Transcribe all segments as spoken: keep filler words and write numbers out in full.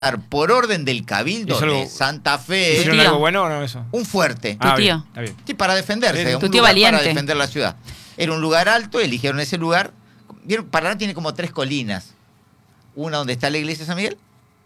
por orden del Cabildo algo, de Santa Fe. ¿Hicieron algo bueno o no eso? Un fuerte. Ah, tu tío. bien, está bien. Sí, para defenderse. Tu un tío lugar valiente. para defender la ciudad. Era un lugar alto, eligieron ese lugar. ¿Vieron? Paraná tiene como tres colinas. Una donde está la iglesia de San Miguel,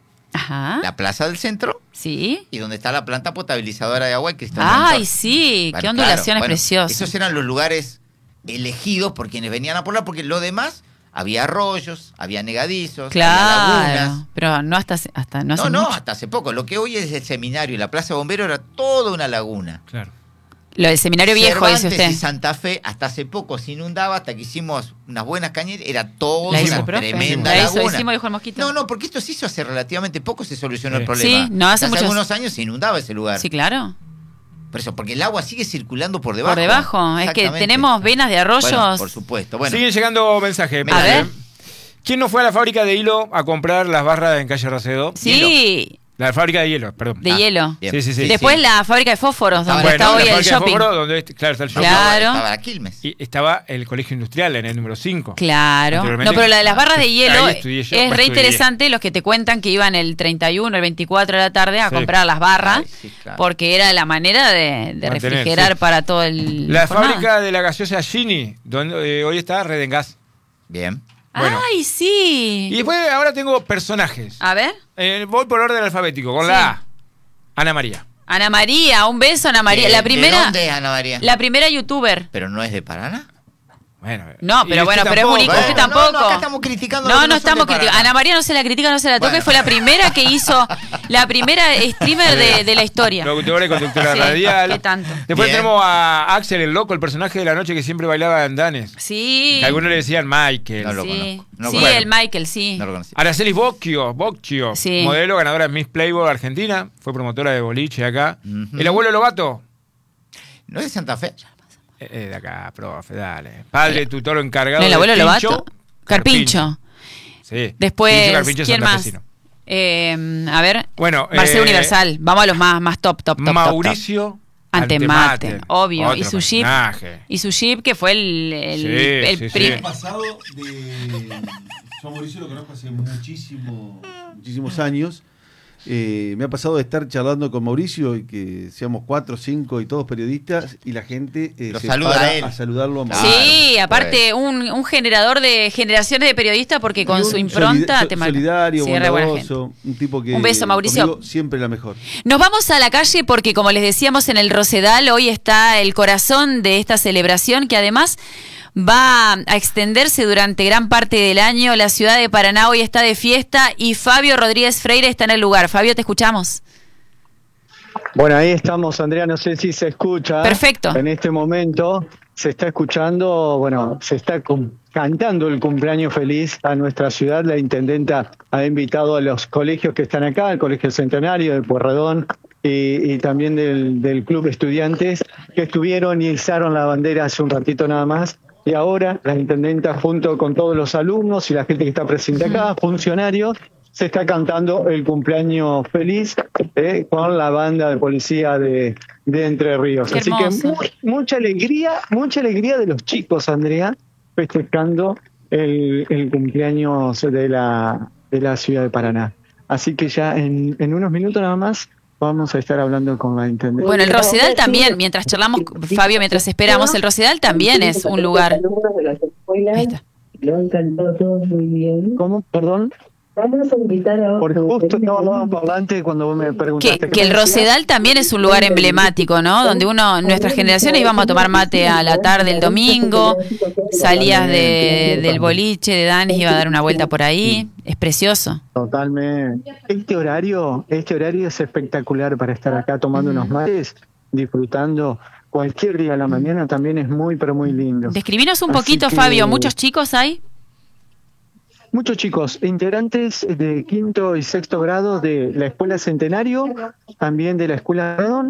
Ajá. la plaza del centro Sí. y donde está la planta potabilizadora de agua y Cristo Ay, Redentor. sí. Bueno, Qué ondulaciones claro, bueno, preciosas. Esos eran los lugares elegidos por quienes venían a poblar, porque lo demás había arroyos, había negadizos, había Claro. lagunas. Pero no hasta, hasta no hace No, no, mucho. hasta hace poco. Lo que hoy es el seminario y la Plaza Bombero era toda una laguna. Claro. Lo del seminario viejo, dice Cervantes usted. y Santa Fe hasta hace poco se inundaba, hasta que hicimos unas buenas cañeras, era toda La hizo una el profe. tremenda La hizo, laguna. hicimos, dijo el mosquito. No, no, porque esto se hizo hace relativamente poco, se solucionó Sí. el problema. Sí, no, hace muchos- algunos años se inundaba ese lugar. Sí, claro. Por eso, porque el agua sigue circulando por debajo. Por debajo. Es que Exactamente. tenemos venas de arroyos. Bueno, por supuesto. Bueno, Siguen llegando mensajes. A ver. ¿Quién no fue a la fábrica de hilo a comprar las barras en calle Racedo? Sí, La fábrica de hielo, perdón. de Ah, hielo. bien. Sí, sí, sí. Después sí. la fábrica de fósforos, donde Bueno, está la hoy el fábrica de shopping. fósforo, donde, claro, está el shopping. Claro. estaba la Quilmes. Y estaba el colegio industrial en el número cinco. Claro. Anteriormente- No, pero la de las barras de hielo Ahí estudié yo, es bueno, re estudié. interesante los que te cuentan que iban el treinta y uno, el veinticuatro de la tarde a Sí. comprar las barras, Ay, sí, claro. porque era la manera de, de Mantener, refrigerar sí. para todo el... La jornada. fábrica de la gaseosa Gini, donde eh, hoy está Redengas. Bien. Bueno. ¡Ay, sí! Y después ahora tengo personajes. A ver. Eh, voy por orden alfabético, con Sí. la A. Ana María. Ana María, un beso, Ana María. ¿De- la ¿De primera, dónde es Ana María? la primera youtuber. ¿Pero no es de Paraná? Bueno. No, y pero usted bueno, pero es tampoco. único. Bueno, Usted no, tampoco. no, acá estamos criticando lo No, que no no son estamos de Paraná. criticando. Ana María no se la critica, no se la toca. Bueno. Y fue la primera que hizo, la primera streamer de, de la historia. Locutora y conductora Sí, radial. ¿qué tanto? Después Bien. tenemos a Axel, el loco, el personaje de la noche que siempre bailaba en Danes. Sí. Que algunos le decían Michael. No lo Sí, conozco. No lo sí conozco. el Michael, sí. No lo conocí. Araceli Bocchio, Bocchio, Sí. modelo, ganadora de Miss Playboy Argentina, fue promotora de boliche acá. Ujú. El abuelo Lobato, ¿No es de Santa Fe? eh, eh, de acá, profe, dale. Padre, tutor encargado. No, el abuelo de Lobato. Pincho, Carpincho. Sí. Después, Pincho Carpincho ¿quién más? santafesino. Eh, a ver, Bueno, Marcelo eh, Universal. Vamos a los más, más top, top, top, top, top. Mauricio Antemate, Antemate, obvio. otro Y su jeep. personaje. Y su jeep, que fue el, el, Sí, el sí, prim- sí. Pasado de. Yo a Mauricio lo conozco hace muchísimo, muchísimos años. Eh, me ha pasado de estar charlando con Mauricio y que seamos cuatro, cinco y todos periodistas y la gente eh, Lo se saluda para a él. a saludarlo a Mauricio. Sí, Claro, aparte un, un generador de generaciones de periodistas porque con Y un su impronta solida- te marca. Solidario, Sí, re buena gente. bondadoso, un tipo que. Un beso, Mauricio. conmigo siempre la mejor. Nos vamos a la calle porque, como les decíamos, en el Rosedal hoy está el corazón de esta celebración que además va a extenderse durante gran parte del año. La ciudad de Paraná hoy está de fiesta y Fabio Rodríguez Freire está en el lugar. Fabio, te escuchamos. Bueno, ahí estamos, Andrea, no sé si se escucha. Perfecto. En este momento se está escuchando, bueno, se está cum- cantando el cumpleaños feliz a nuestra ciudad. La intendenta ha invitado a los colegios que están acá, el Colegio Centenario de Pueyrredón y, y también del, del Club Estudiantes, que estuvieron y izaron la bandera hace un ratito nada más. Y ahora la intendenta, junto con todos los alumnos y la gente que está presente acá, funcionarios, se está cantando el cumpleaños feliz eh, con la banda de policía de, de Entre Ríos. Qué Así que hermoso. mu- mucha alegría, mucha alegría de los chicos, Andrea, festejando el, el cumpleaños de la, de la ciudad de Paraná. Así que ya en, en unos minutos nada más vamos a estar hablando con la intendente. Bueno, el Rosedal también, mientras charlamos, Fabio, mientras esperamos, el Rosedal también es un lugar. Ahí está. Lo han cantado todos muy bien. ¿Cómo? Perdón. Vamos a invitar a Por otro. justo estaba hablando parlante cuando vos me preguntaste. Que, ¿qué que el me decías? Rosedal también es un lugar emblemático, ¿no? Donde uno, nuestras generaciones íbamos a tomar mate a la tarde el domingo, salías de, del boliche de Danes, iba a dar una vuelta por ahí, es precioso. Totalmente. Este horario, este horario es espectacular para estar acá tomando unos mates, disfrutando. Cualquier día de la mañana también es muy, pero muy lindo. Describinos un Así poquito, que- Fabio, ¿muchos chicos hay? Muchos chicos, integrantes de quinto y sexto grado de la Escuela Centenario, también de la Escuela Redón,